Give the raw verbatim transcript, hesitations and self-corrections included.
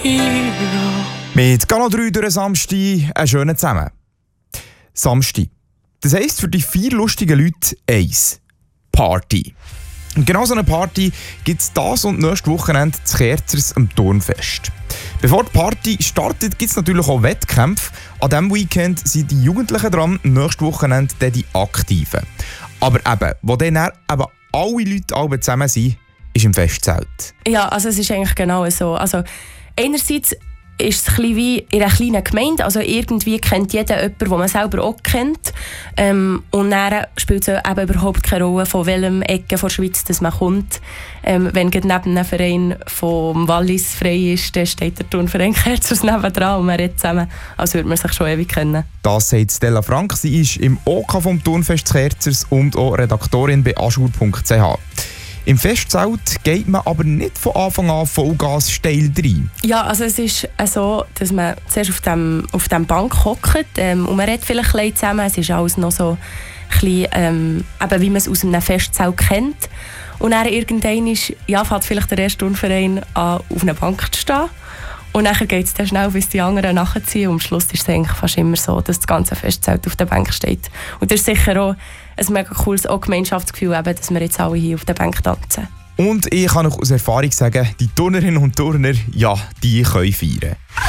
Mit Kanal drei durch den Samstag einen schönen zusammen. Samstag. Das heisst für die vier lustigen Leute eins. Party. Und genau so eine Party gibt es das und nächstes Wochenende zu Kerzers am Turnfest. Bevor die Party startet, gibt es natürlich auch Wettkämpfe. An diesem Weekend sind die Jugendlichen dran, nächstes Wochenende dann die Aktiven. Aber eben, wo dann eben alle Leute alle zusammen sind, ist im Festzelt. Ja, also es ist eigentlich genau so. Also einerseits ist es ein bisschen wie in einer kleinen Gemeinde. Also irgendwie kennt jeder jemanden, den man selber auch kennt. Ähm, und dann spielt es eben überhaupt keine Rolle, von welchem Ecke der Schweiz dass man kommt. Ähm, wenn gerade neben einem Verein vom Wallis frei ist, dann steht der Turnverein Kerzers nebendran und man redet zusammen, als würde man sich schon ewig kennen. Das sagt Stella Frank. Sie ist im OK vom Turnfest Kerzers und auch Redaktorin bei aschur punkt c h. Im Festzelt geht man aber nicht von Anfang an Vollgas steil rein. Ja, also es ist so, dass man zuerst auf dem, auf dem Bank hockt ähm, und man redet vielleicht ein bisschen zusammen. Es ist alles noch so ein bisschen, ähm, eben wie man es aus einem Festzelt kennt. Und dann irgendwann ist, ja, fängt vielleicht der erste Turnverein an, auf einer Bank zu stehen. Und dann geht es dann schnell, bis die anderen nachziehen. Und am Schluss ist es eigentlich fast immer so, dass das ganze Festzelt auf der Bank steht. Und das ist sicher auch ein mega cooles auch Gemeinschaftsgefühl, eben, dass wir jetzt alle hier auf der Bank tanzen. Und ich kann euch aus Erfahrung sagen, die Turnerinnen und Turner, ja, die können feiern.